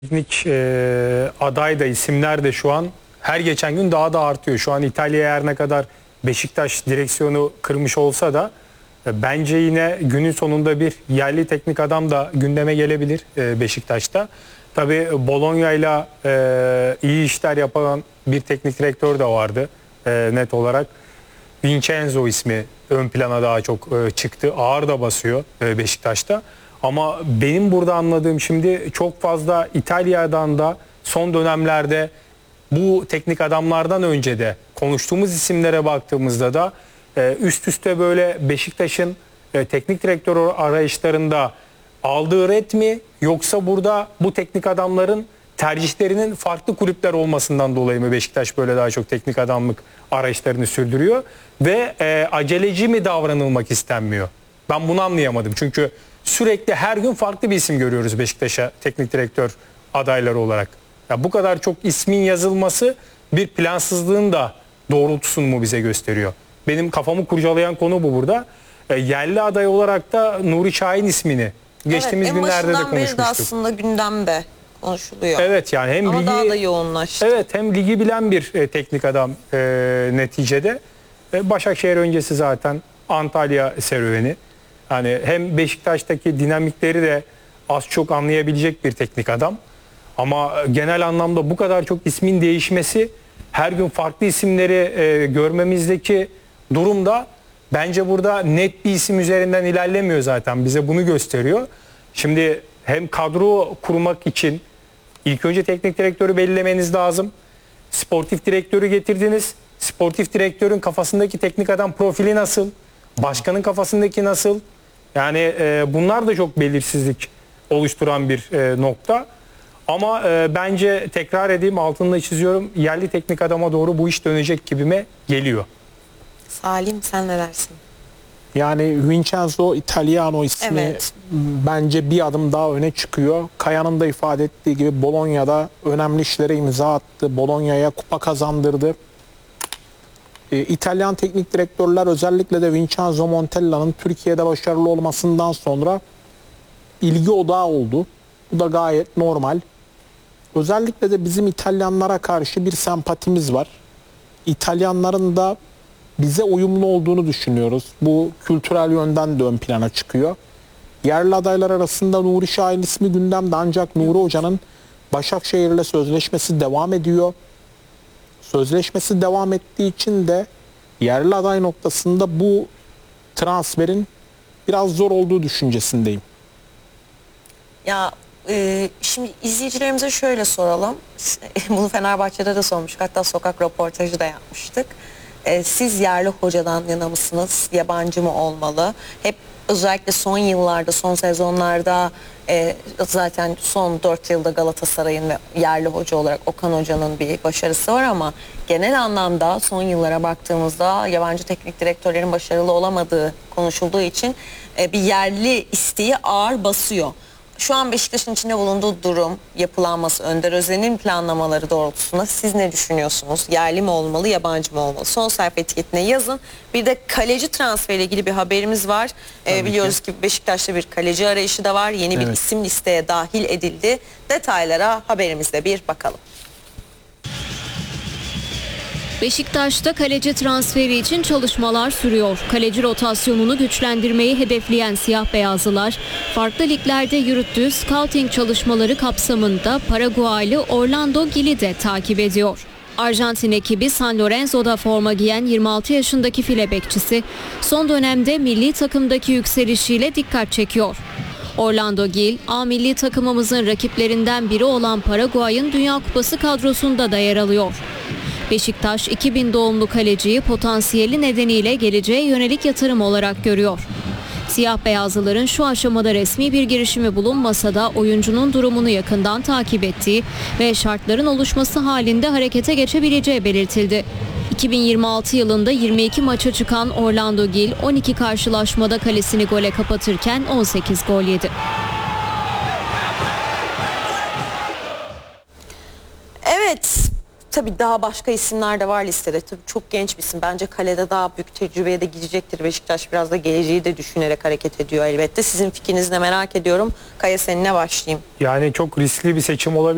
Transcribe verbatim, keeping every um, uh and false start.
Teknik e, aday da isimler de şu an her geçen gün daha da artıyor. Şu an İtalya'ya her ne kadar Beşiktaş direksiyonu kırmış olsa da e, bence yine günün sonunda bir yerli teknik adam da gündeme gelebilir e, Beşiktaş'ta. Tabii Bologna'yla e, iyi işler yapan bir teknik direktör de vardı e, net olarak. Vincenzo ismi ön plana daha çok e, çıktı. Ağır da basıyor e, Beşiktaş'ta. Ama benim burada anladığım şimdi çok fazla İtalya'dan da son dönemlerde bu teknik adamlardan önce de konuştuğumuz isimlere baktığımızda da e, üst üste böyle Beşiktaş'ın e, teknik direktör arayışlarında aldığı ret mi, yoksa burada bu teknik adamların tercihlerinin farklı kulüpler olmasından dolayı mı Beşiktaş böyle daha çok teknik adamlık arayışlarını sürdürüyor ve e, aceleci mi davranılmak istenmiyor? Ben bunu anlayamadım. Çünkü sürekli her gün farklı bir isim görüyoruz Beşiktaş'a teknik direktör adayları olarak. Ya bu kadar çok ismin yazılması bir plansızlığın da doğrultusunu mu bize gösteriyor? Benim kafamı kurcalayan konu bu burada. E, yerli aday olarak da Nuri Şahin ismini geçtiğimiz evet, günlerde de konuşmuştuk. konuşmuştuk. Evet, aslında gündemde konuşuluyor. Evet, yani hem Ama ligi, daha da yoğunlaştı. Evet, hem ligi bilen bir e, teknik adam e, neticede. E, Başakşehir öncesi zaten Antalya serüveni. Yani hem Beşiktaş'taki dinamikleri de az çok anlayabilecek bir teknik adam. Ama genel anlamda bu kadar çok ismin değişmesi, her gün farklı isimleri e, görmemizdeki durumda bence burada net bir isim üzerinden ilerlemiyor zaten. Bize bunu gösteriyor. Şimdi hem kadro kurmak için ilk önce teknik direktörü belirlemeniz lazım. Sportif direktörü getirdiniz. Sportif direktörün kafasındaki teknik adam profili nasıl? Başkanın kafasındaki nasıl? Yani e, bunlar da çok belirsizlik oluşturan bir e, nokta. Ama e, bence tekrar edeyim, altını çiziyorum, yerli teknik adama doğru bu iş dönecek gibime geliyor. Salim, sen ne dersin? Yani Vincenzo Italiano ismi Evet. bence bir adım daha öne çıkıyor. Kaya'nın da ifade ettiği gibi Bologna'da önemli işlere imza attı. Bologna'ya kupa kazandırdı. Ee, İtalyan teknik direktörler, özellikle de Vincenzo Montella'nın Türkiye'de başarılı olmasından sonra ilgi odağı oldu. Bu da gayet normal. Özellikle de bizim İtalyanlara karşı bir sempatimiz var. İtalyanların da bize uyumlu olduğunu düşünüyoruz. Bu kültürel yönden de ön plana çıkıyor. Yerli adaylar arasında Nuri Şahin ismi gündemde, ancak Nuri Hoca'nın Başakşehir'le sözleşmesi devam ediyor. Sözleşmesi devam ettiği için de yerli aday noktasında bu transferin biraz zor olduğu düşüncesindeyim. Ya e, şimdi izleyicilerimize şöyle soralım. Bunu Fenerbahçe'de de sormuştuk. Hatta sokak röportajı da yapmıştık. E, siz yerli hocadan yana mısınız? Yabancı mı olmalı? Hep özellikle son yıllarda, son sezonlarda e, zaten son dört yılda Galatasaray'ın ve yerli hoca olarak Okan Hoca'nın bir başarısı var, ama genel anlamda son yıllara baktığımızda yabancı teknik direktörlerin başarılı olamadığı konuşulduğu için e, bir yerli isteği ağır basıyor. Şu an Beşiktaş'ın içinde bulunduğu durum, yapılanması, Önder Özen'in planlamaları doğrultusunda siz ne düşünüyorsunuz? Yerli mi olmalı, yabancı mı olmalı? Son sayfa etiketine yazın. Bir de kaleci transferiyle ilgili bir haberimiz var. Ee, biliyoruz ki. ki Beşiktaş'ta bir kaleci arayışı da var. Yeni bir Evet. isim listeye dahil edildi. Detaylara haberimizde bir bakalım. Beşiktaş'ta kaleci transferi için çalışmalar sürüyor. Kaleci rotasyonunu güçlendirmeyi hedefleyen siyah beyazlılar, farklı liglerde yürüttüğü scouting çalışmaları kapsamında Paraguaylı Orlando Gil'i de takip ediyor. Arjantin ekibi San Lorenzo'da forma giyen yirmi altı yaşındaki file bekçisi son dönemde milli takımdaki yükselişiyle dikkat çekiyor. Orlando Gil, A milli takımımızın rakiplerinden biri olan Paraguay'ın Dünya Kupası kadrosunda da yer alıyor. Beşiktaş iki bin doğumlu kaleciyi potansiyeli nedeniyle geleceğe yönelik yatırım olarak görüyor. Siyah beyazlıların şu aşamada resmi bir girişimi bulunmasa da oyuncunun durumunu yakından takip ettiği ve şartların oluşması halinde harekete geçebileceği belirtildi. iki bin yirmi altı yılında yirmi iki maça çıkan Orlando Gil on iki karşılaşmada kalesini gole kapatırken on sekiz gol yedi. Evet. Tabii daha başka isimler de var listede. Tabii çok genç bir isim. Bence kalede daha büyük tecrübeye de gidecektir. Beşiktaş biraz da geleceği de düşünerek hareket ediyor elbette. Sizin fikrinizi de merak ediyorum. Kaya, seninle başlayayım. Yani çok riskli bir seçim olabilir.